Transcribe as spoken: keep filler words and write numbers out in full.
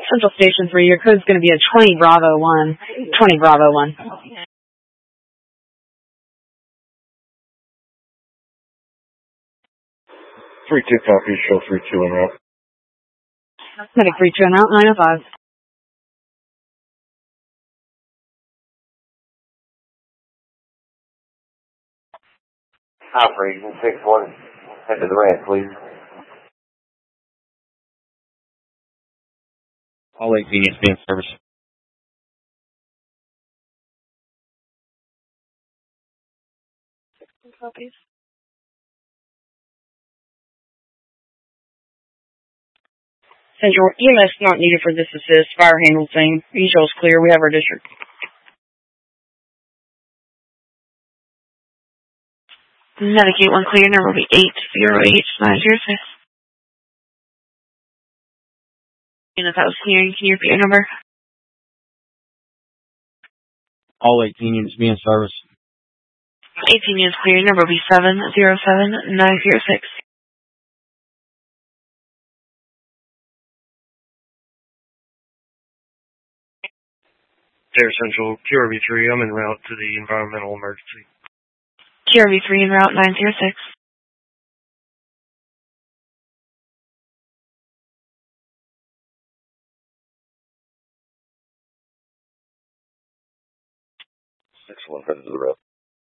Central Station three, your code's going to be a twenty Bravo one. twenty Bravo one. three two copy, show three two en route. Medic three two en route, nine oh five. Operation six one, head to the ramp, please. All eight units be in service. Copies. Central, E M S not needed for this assist. Fire handle same. Usual's clear. We have our district. Medic eight one clear, number will be eight zero eight nine zero six. Unit that was clearing, can you repeat your number? All eighteen units be in service. eighteen units clear, number will be seven zero seven nine zero six. Air Central, Q R V three, I'm en route to the environmental emergency. Q R V three en route nine zero six. six one, headed to the ramp.